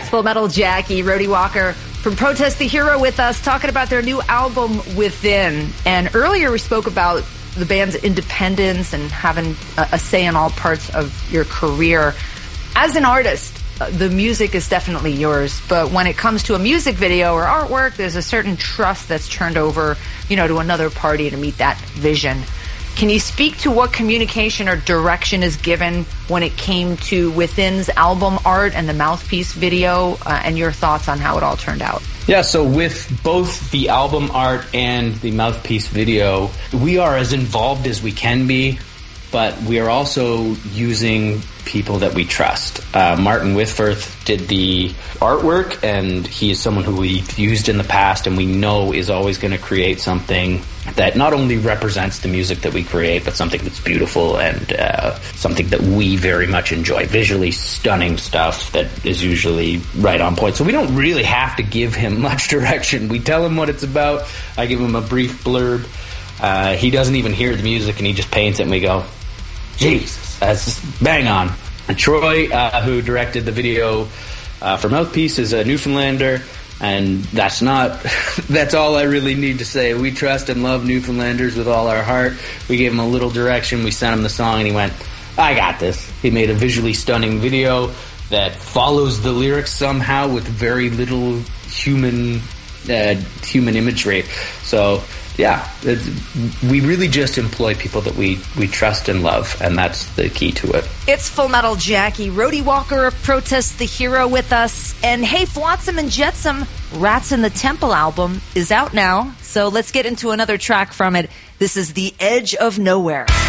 That's Full Metal Jackie, Rody Walker from Protest the Hero with us, talking about their new album, Within. And earlier we spoke about the band's independence and having a say in all parts of your career. As an artist, the music is definitely yours, but when it comes to a music video or artwork, there's a certain trust that's turned over, to another party to meet that vision. Can you speak to what communication or direction is given when it came to Within's album art and the Mouthpiece video, and your thoughts on how it all turned out? Yeah, so with both the album art and the Mouthpiece video, we are as involved as we can be, but we are also using people that we trust. Martin Whitforth did the artwork, and he is someone who we've used in the past and we know is always going to create something that not only represents the music that we create, but something that's beautiful and something that we very much enjoy. Visually stunning stuff that is usually right on point. So we don't really have to give him much direction. We tell him what it's about. I give him a brief blurb. He doesn't even hear the music, and he just paints it, and we go, Jesus, that's bang on. And Troy, who directed the video for Mouthpiece, is a Newfoundlander, and that's all I really need to say. We trust and love Newfoundlanders with all our heart. We gave him a little direction, we sent him the song, and he went, I got this. He made a visually stunning video that follows the lyrics somehow with very little human imagery. So yeah, we really just employ people that we trust and love, and that's the key to it. It's Full Metal Jackie, Rody Walker of Protest the Hero with us. And hey, Flotsam and Jetsam, Rats in the Temple album is out now, so let's get into another track from it. This is The Edge of Nowhere.